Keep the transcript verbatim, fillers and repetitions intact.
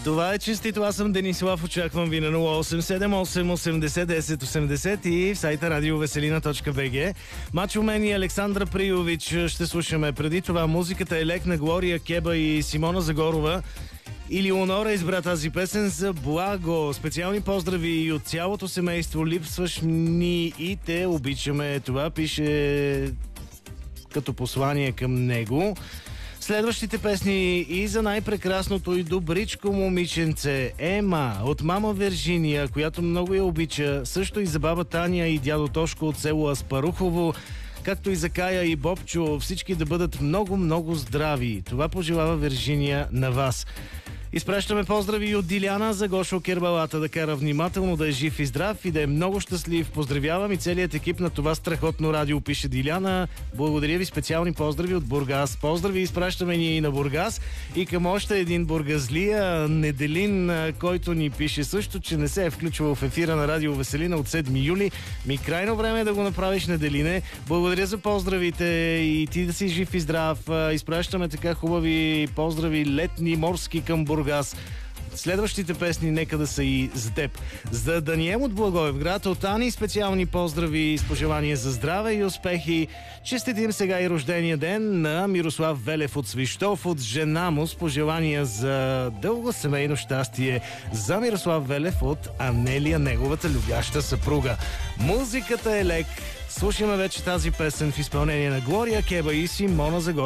Това е честито. Аз съм Денислав. Очаквам ви на нула осем седем осем осемдесет десет осемдесет и в сайта радиовеселина точка бг. Мачо Мен и Александра Приович ще слушаме. Преди това музиката е лек на Глория Кеба и Симона Загорова. И Леонора избра тази песен за Благо. Специални поздрави и от цялото семейство. Липсваш ни и те обичаме. Това пише като послание към него. Следващите песни и за най-прекрасното и добричко момиченце Ема от мама Виржиния, която много я обича, също и за баба Таня и дядо Тошко от село Аспарухово, както и за Кая и Бобчо, всички да бъдат много-много здрави. Това пожелава Виржиния на вас. Изпращаме поздрави и от Диляна за Гошо Кербалата, да кара внимателно, да е жив и здрав и да е много щастлив. Поздравявам и целият екип на това страхотно радио, пише Диляна. Благодаря ви, специални поздрави от Бургас. Поздрави изпращаме ни и на Бургас и към още един бургазлия, Неделин, който ни пише също, че не се е включвал в ефира на Радио Веселина от седми юли. Ми крайно време е да го направиш, Неделине. Благодаря за поздравите и ти да си жив и здрав. Изпращаме така хубави поздрави летни, морски към Бургас. Бургас. Следващите песни нека да са и за теб. За Данием от Благоевград, от Ани специални поздрави с пожелания за здраве и успехи. Честитим сега и рождения ден на Мирослав Велев от Свищов, от жена му с пожелания за дълго семейно щастие. За Мирослав Велев от Анелия, неговата любяща съпруга. Музиката е лек. Слушаме вече тази песен в изпълнение на Глория Кеба и Симона Загорова.